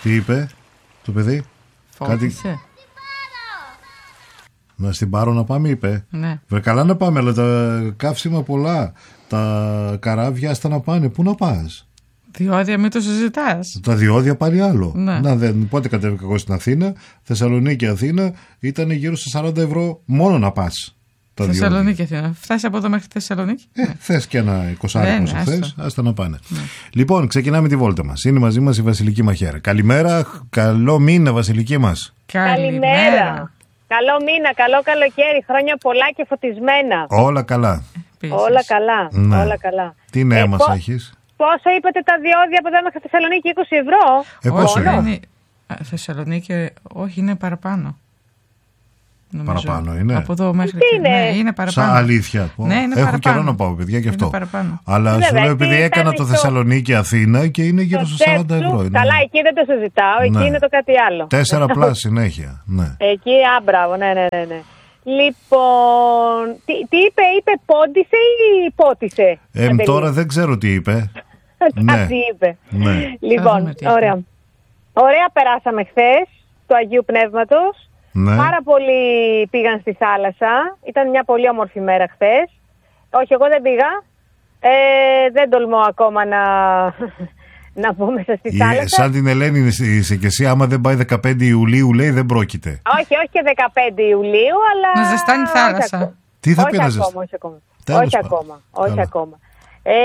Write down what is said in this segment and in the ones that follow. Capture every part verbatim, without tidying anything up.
Τι είπε το παιδί? Φώτισε. Κάτι... Να στην πάρω να πάμε, είπε. Ναι. Βρε, καλά να πάμε, αλλά τα καύσιμα πολλά. Τα καράβια άστα να πάνε. Πού να πας? Διόδια, μην το συζητάς. Τα διόδια πάλι άλλο. Ναι. Να, δεν, πότε κατέβηκα εγώ στην Αθήνα, Θεσσαλονίκη Αθήνα, ήταν γύρω στα σαράντα ευρώ μόνο να πας. Θεσσαλονίκη Αθήνα. Φτάσει από εδώ μέχρι Θεσσαλονίκη. Ε, ναι. Θες και ένα εικοσάρικο όσο θες, άστα να πάνε. Ναι. Λοιπόν, ξεκινάμε τη βόλτα μας. Είναι μαζί μας η Βασιλική Μαχαίρα. Καλημέρα, καλό μήνα, Βασιλική μας. Καλημέρα. Καλό μήνα, καλό καλοκαίρι, χρόνια πολλά και φωτισμένα. Όλα καλά. Επίσης. Όλα καλά, Ναι. όλα καλά. Τι νέα Ε, μας πο- έχεις? Πόσο είπατε τα διόδια από εδώ μέχρι Θεσσαλονίκη? είκοσι ευρώ. Ε, πόσο Όχι, είναι? είναι... Α, Θεσσαλονίκη, όχι, είναι παραπάνω. Νομίζω. Παραπάνω είναι. Από εδώ μέχρι Τι εκεί. είναι? Ναι, είναι παραπάνω. Σαν αλήθεια. Ναι, είναι Έχω παραπάνω. καιρό να πάω, παιδιά, γι' αυτό. Είναι παραπάνω. Αλλά Βέβαια, σου λέω, εκεί επειδή έκανα ήταν το στο- Θεσσαλονίκη Αθήνα και είναι γύρω Το στα σαράντα στέψου. ευρώ. Είναι. Καλά, εκεί δεν το συζητάω, εκεί Ναι. είναι το κάτι άλλο. Τέσσερα πλάσ συνέχεια. Ναι. Εκεί, α, μπράβο, ναι, ναι, ναι. ναι. Λοιπόν, τι, τι είπε, είπε πόντισε ή πότισε? Ε, Αντελή? τώρα δεν ξέρω τι είπε. ναι. Κάτι είπε. Ναι. Θα Λοιπόν, δούμε τι ωραία. Ωραία περάσαμε χθες του Αγίου Πνεύματος. Ναι. Πάρα πολλοί πήγαν στη θάλασσα. Ήταν μια πολύ όμορφη μέρα χθες. Όχι, εγώ δεν πήγα. Ε, δεν τολμώ ακόμα να, να πω μέσα στη Η- θάλασσα. σαν την Ελένη είσαι και εσύ, άμα δεν πάει δεκαπέντε Ιουλίου, λέει δεν πρόκειται. Όχι, όχι και δεκαπέντε Ιουλίου, αλλά... Να ζεστάνει η όχι θάλασσα. ακόμα. Τι θα όχι πει να ακόμα, ζεστάνει? όχι ακόμα. Τέλος όχι πάντων. ακόμα. Όχι Καλά. ακόμα. Ε,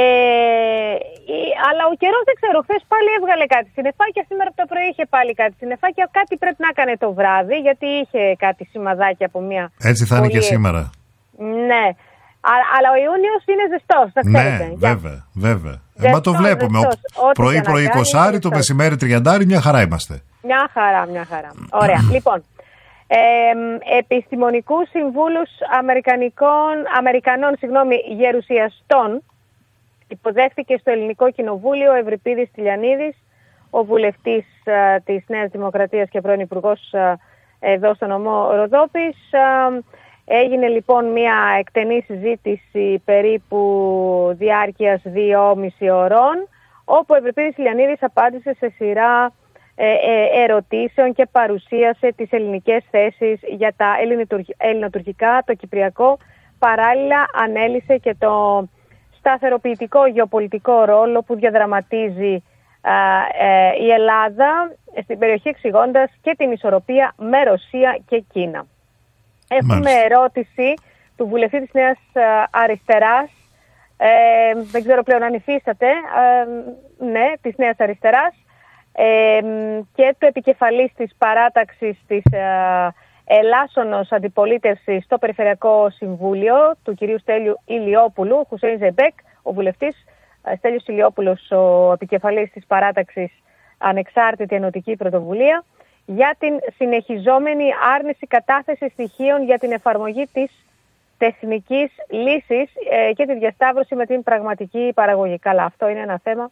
η- αλλά ο καιρός δεν ξέρω. Χθες πάλι έβγαλε κάτι συννεφάκια. Σήμερα από το πρωί είχε πάλι κάτι συννεφάκια. Κάτι πρέπει να έκανε το βράδυ, γιατί είχε κάτι σημαδάκι από μια. Έτσι θα είναι πολύ- και σήμερα. Ναι. Α- αλλά ο Ιούνιος είναι ζεστός, θα ξέρετε. Ναι, Για- βέβαια, βέβαια. Ε, Ζεστός, μα το βλέπουμε. ζεστός. Ό,τι και να Πρωί-πρωί κάνει, εικοσάρι, το ζεστός. μεσημέρι τριαντάρι, μια χαρά είμαστε. Μια χαρά, μια χαρά. Ωραία. Λοιπόν, ε, επιστημονικούς συμβούλους Αμερικανικών, Αμερικανών συγγνώμη, γερουσιαστών υποδέχθηκε στο Ελληνικό Κοινοβούλιο ο Ευρυπίδης Τηλιανίδης, ο βουλευτής α, της Νέας Δημοκρατίας και πρώην υπουργός α, εδώ στο νομό Ροδόπης. Α, έγινε λοιπόν μια εκτενή συζήτηση περίπου διάρκειας δυόμιση ωρών, όπου ο Ευρυπίδης Τηλιανίδης απάντησε σε σειρά ε, ε, ερωτήσεων και παρουσίασε τις ελληνικές θέσεις για τα ελληνοτουρκ- ελληνοτουρκικά, το κυπριακό. Παράλληλα ανέλησε και το σταθεροποιητικό γεωπολιτικό ρόλο που διαδραματίζει α, ε, η Ελλάδα στην περιοχή, εξηγώντας και την ισορροπία με Ρωσία και Κίνα. Έχουμε Μάλιστα. ερώτηση του βουλευτή της Νέας α, Αριστεράς, ε, δεν ξέρω πλέον αν υφίσταται, ε, ναι, της Νέας Αριστεράς, ε, και του επικεφαλής της παράταξης της ε, Ελλάσσονος Αντιπολίτευσης στο Περιφερειακό Συμβούλιο, του κυρίου Στέλιου Ηλιόπουλου, Χουσέιν Ζεμπέκ, ο βουλευτής ε, Στέλιος Ηλιόπουλος, ο επικεφαλής της παράταξης Ανεξάρτητη Ενωτική Πρωτοβουλία, για την συνεχιζόμενη άρνηση κατάθεση στοιχείων για την εφαρμογή της τεχνικής λύσης ε, και τη διασταύρωση με την πραγματική παραγωγή. Καλά, αυτό είναι ένα θέμα.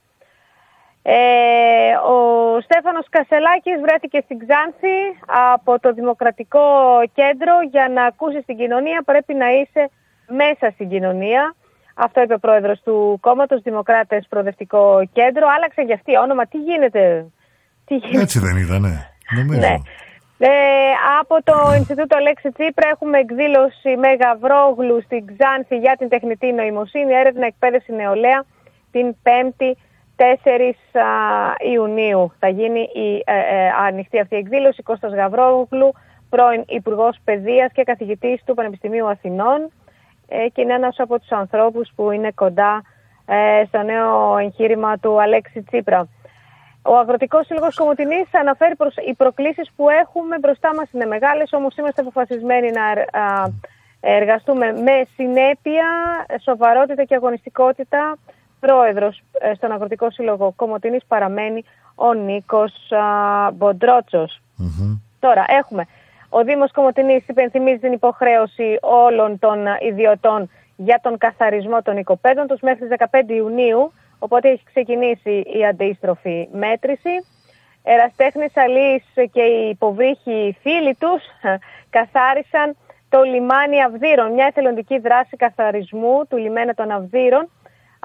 Ε, ο Στέφανος Κασελάκης βρέθηκε στην Ξάνθη από το Δημοκρατικό Κέντρο. Για να ακούσεις την κοινωνία πρέπει να είσαι μέσα στην κοινωνία. Αυτό είπε ο πρόεδρος του κόμματος Δημοκράτες Προοδευτικό Κέντρο. Άλλαξε για αυτή όνομα. Τι γίνεται? Τι γίνεται? Έτσι δεν είδανε. Νομίζω. Ναι. Ε, από το Ινστιτούτο Αλέξη Τσίπρα έχουμε εκδήλωση με Γαβρόγλου στην Ξάνθη για την τεχνητή νοημοσύνη, έρευνα, εκπαίδευση, νεολαία, την πέμπτη τέσσερις Ιουνίου. Θα γίνει η ε, ε, ανοιχτή αυτή εκδήλωση. Κώστας Γαβρόγλου, πρώην Υπουργός Παιδείας και καθηγητής του Πανεπιστημίου Αθηνών, ε, και είναι ένας από τους ανθρώπους που είναι κοντά ε, στο νέο εγχείρημα του Αλέξη Τσίπρα. Ο Αγροτικός Σύλλογος Κομοτηνής αναφέρει προς οι προκλήσεις που έχουμε μπροστά μας είναι μεγάλες, όμως είμαστε αποφασισμένοι να α, εργαστούμε με συνέπεια, σοβαρότητα και αγωνιστικότητα. Πρόεδρος ε, στον Αγροτικό Σύλλογο Κομοτηνής παραμένει ο Νίκος α, Μποντρότσος. Mm-hmm. Τώρα έχουμε, ο Δήμος Κομοτηνής υπενθυμίζει την υποχρέωση όλων των ιδιωτών για τον καθαρισμό των οικοπαίδων τους μέχρι τις δεκαπέντε Ιουνίου, οπότε έχει ξεκινήσει η αντίστροφη μέτρηση. Εραστέχνες αλείς και οι υποβρύχοι φίλοι τους καθάρισαν το λιμάνι Αυδείρων, μια εθελοντική δράση καθαρισμού του λιμένα των Αυδείρων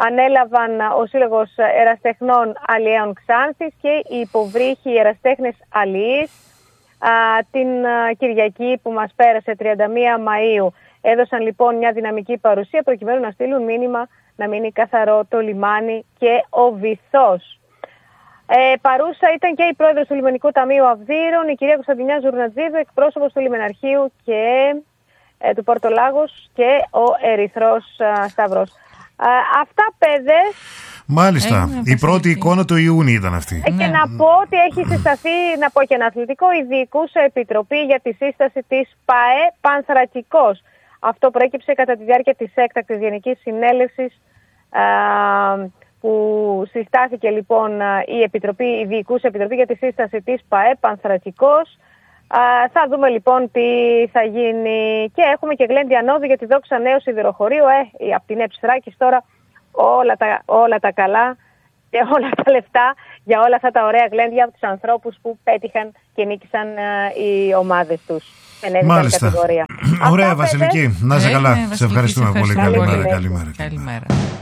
ανέλαβαν ο Σύλλογος Εραστεχνών Αλλιέων Ξάνθης και οι υποβρύχοι εραστέχνες αλλιείς. Την Κυριακή που μας πέρασε, τριάντα μία Μαΐου, έδωσαν λοιπόν μια δυναμική παρουσία προκειμένου να στείλουν μήνυμα να μείνει καθαρό το λιμάνι και ο βυθός. Ε, παρούσα ήταν και η πρόεδρος του Λιμενικού Ταμείου Αυδείρων, η κυρία Κωνσταντινιά Ζουρνατζίδου, εκπρόσωπος του Λιμεναρχείου και ε, του Πορτολάγος και ο Ερυθρός α, Σταυρός. Α, αυτά, παιδες. Μάλιστα. Έγινε η πρώτη εικόνα του Ιούνιου ήταν αυτή. Ε, και ναι. να πω ότι έχει συσταθεί, να πω και ένα αθλητικό, ειδικούσα επιτροπή για τη σύσταση της ΠΑΕ Πανθρακικός. Αυτό προέκυψε κατά τη διάρκεια της έκτακτης Γενικής Συνέλευσης α, που συστάθηκε λοιπόν η, επιτροπή, η Διοικούσα Επιτροπή για τη σύσταση της ΠΑΕ Πανθρακικός. Α, θα δούμε λοιπόν τι θα γίνει και έχουμε και γλέντι ανώδου για τη δόξα νέου σιδηροχωρίου. Ε, από την Εψράκης τώρα όλα τα, όλα τα καλά και όλα τα λεφτά για όλα αυτά τα ωραία γλέντια από τους ανθρώπους που πέτυχαν και νίκησαν uh, οι ομάδες τους. Μάλιστα. Κατηγορία. Ωραία, Βασιλική. Να είσαι καλά. Ναι, σε ευχαριστούμε πολύ. Καλημέρα. Καλημέρα. Καλημέρα.